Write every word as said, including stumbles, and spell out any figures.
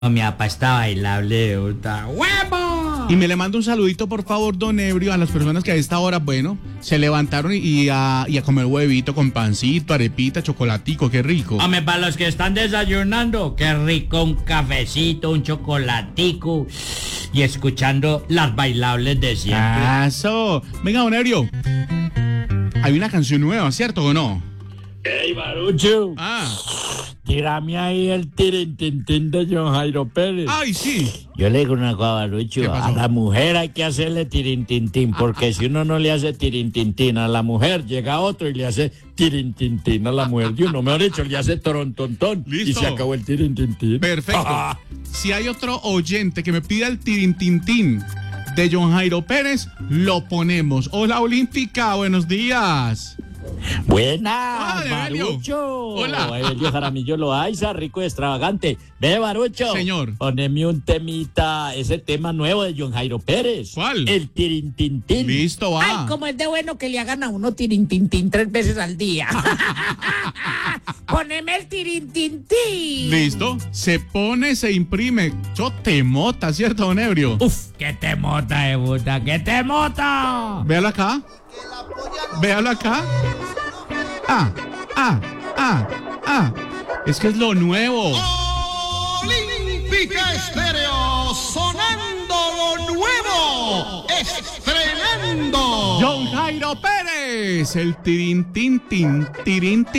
Mi papá está bailable, puta. ¡Huevo! Y me le manda un saludito, por favor, don Ebrio, a las personas que a esta hora, bueno, se levantaron y a, y a comer huevito con pancito, arepita, chocolatico, qué rico. Hombre, para los que están desayunando, qué rico, un cafecito, un chocolatico y escuchando las bailables de siempre. Eso. Venga, don Ebrio. Hay una canción nueva, ¿cierto o no? ¡Ey, Barucho! Ah. Tírame ahí el tirintintín de John Jairo Pérez. Ay, sí. Yo le digo una cosa, Barucho, a la mujer hay que hacerle tirintintín, porque si uno no le hace tirintintín a la mujer, llega otro y le hace tirintintín a la mujer de uno. Mejor dicho, le hace torontontón. Listo. Y se acabó el tirintintín. Perfecto. Ah. Si hay otro oyente que me pida el tirintintín de John Jairo Pérez, lo ponemos. Hola, Olímpica, buenos días. Buenas, Ah, Evelio. Barucho. Hola. Evelio Jaramillo Loaiza, rico y extravagante. Ve, Barucho. Señor. Poneme un temita, ese tema nuevo de John Jairo Pérez. ¿Cuál? El tirintintín. Listo, va. Ay, como es de bueno que le hagan a uno tirintintín tres veces al día. Poneme el tirintintín. Listo. Se pone, se imprime. Yo te mota, ¿cierto, don Ebrio? Uf, que te mota, de puta, que te mota. Véalo acá. Véalo acá. Ah, ah, ah, ah. Es que es lo nuevo. Olímpica Estéreo, sonando lo nuevo, estrenando. John Jairo Pérez, el tirintintín, tirintín.